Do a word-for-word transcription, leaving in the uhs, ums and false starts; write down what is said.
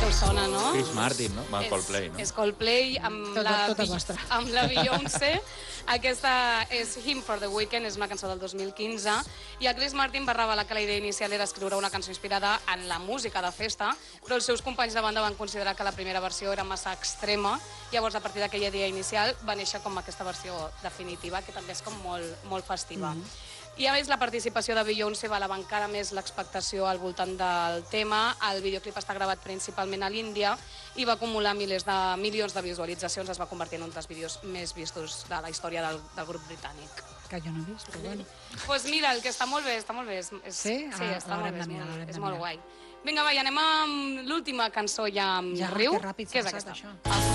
que us sona, no? Chris Martin, no? Va, Coldplay, no? És Coldplay amb la Beyoncé. Aquesta és Him for the Weekend, és una cançó del dos mil quinze, i el Chris Martin va revelar que la idea inicial era escriure una cançó inspirada en la música de festa, però els seus companys de banda van considerar que la primera versió era massa extrema, llavors a partir d'aquella idea inicial va néixer com aquesta versió definitiva, que també és com molt festiva. I a més, la participació de Beyoncé va elevar encara més l'expectació al voltant del tema. El videoclip està gravat principalment a l'Índia i va acumular milers de milions de visualitzacions. Es va convertir en un dels vídeos més vistos de la història del, del grup britànic. Que jo no he vist, però bueno. Doncs pues mira, el que està molt bé, està molt bé. És, sí? Sí, ah, està molt bé, mirar, és molt guai. Vinga, va, i anem amb l'última cançó ja amb ja, Riu, que ràpid que és passat, aquesta. Això.